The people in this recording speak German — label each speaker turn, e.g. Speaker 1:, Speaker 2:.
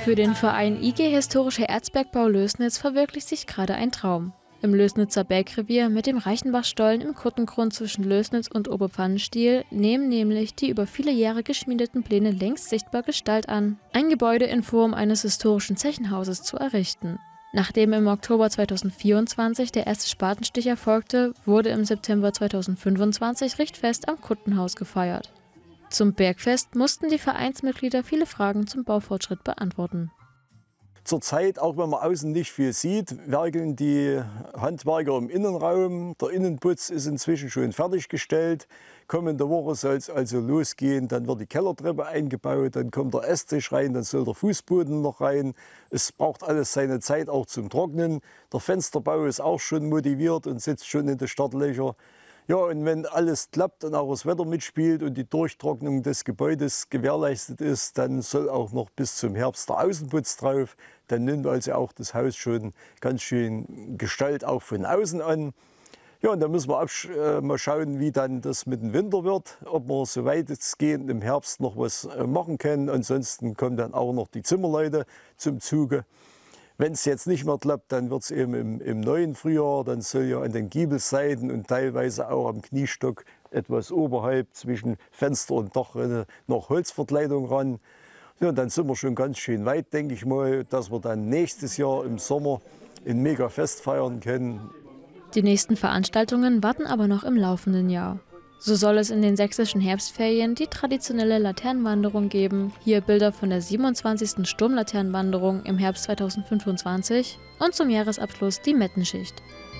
Speaker 1: Für den Verein IG Historischer Erzbergbau Lößnitz verwirklicht sich gerade ein Traum. Im Lößnitzer Bergrevier mit dem Reichenbachstollen im Kuttengrund zwischen Lößnitz und Oberpfannenstiel nehmen nämlich die über viele Jahre geschmiedeten Pläne längst sichtbar Gestalt an, ein Gebäude in Form eines historischen Zechenhauses zu errichten. Nachdem im Oktober 2024 der erste Spatenstich erfolgte, wurde im September 2025 Richtfest am Kuttenhaus gefeiert. Zum Bergfest mussten die Vereinsmitglieder viele Fragen zum Baufortschritt beantworten.
Speaker 2: Zurzeit, auch wenn man außen nicht viel sieht, werkeln die Handwerker im Innenraum. Der Innenputz ist inzwischen schon fertiggestellt. Kommende Woche soll es also losgehen. Dann wird die Kellertreppe eingebaut, dann kommt der Esstisch rein, dann soll der Fußboden noch rein. Es braucht alles seine Zeit auch zum Trocknen. Der Fensterbau ist auch schon motiviert und sitzt schon in den Startlöchern. Ja, und wenn alles klappt und auch das Wetter mitspielt und die Durchtrocknung des Gebäudes gewährleistet ist, dann soll auch noch bis zum Herbst der Außenputz drauf. Dann nimmt also auch das Haus schon ganz schön Gestalt auch von außen an. Ja, und dann müssen wir mal schauen, wie dann das mit dem Winter wird, ob wir so weitestgehend im Herbst noch was machen können. Ansonsten kommen dann auch noch die Zimmerleute zum Zuge. Wenn es jetzt nicht mehr klappt, dann wird es eben im neuen Frühjahr, dann soll ja an den Giebelseiten und teilweise auch am Kniestock etwas oberhalb zwischen Fenster und Dachrinne noch Holzverkleidung ran. Ja, und dann sind wir schon ganz schön weit, denke ich mal, dass wir dann nächstes Jahr im Sommer ein Mega-Fest feiern können.
Speaker 1: Die nächsten Veranstaltungen warten aber noch im laufenden Jahr. So soll es in den sächsischen Herbstferien die traditionelle Laternenwanderung geben, hier Bilder von der 27. Sturmlaternenwanderung im Herbst 2025 und zum Jahresabschluss die Mettenschicht.